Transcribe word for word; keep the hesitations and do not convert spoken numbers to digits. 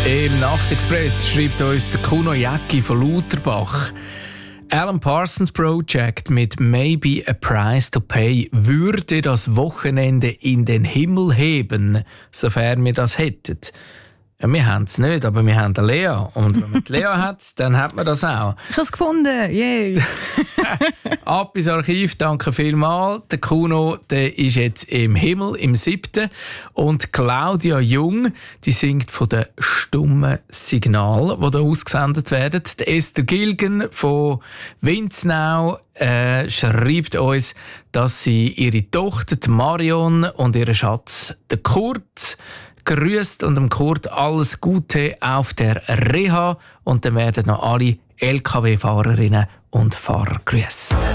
Im Nachtexpress schreibt uns der Kuno Jäcki von Lauterbach. Alan Parsons Project mit Maybe a Price to Pay würde das Wochenende in den Himmel heben, sofern wir das hätten. Ja, wir haben es nicht, aber wir haben eine Lea. Und wenn man die Lea hat, dann hat man das auch. Ich habe es gefunden, yay! Ab ins Archiv, danke vielmals. Der Kuno, der ist jetzt im Himmel, im siebten. Und Claudia Jung, die singt von den stummen Signalen, die hier ausgesendet werden. Die Esther Gilgen von Winznau äh, schreibt uns, dass sie ihre Tochter die Marion und ihren Schatz, den Kurt, grüßt und dem Kurt alles Gute auf der Reha. Und dann werden noch alle L K W-Fahrerinnen und Fahrer grüßt.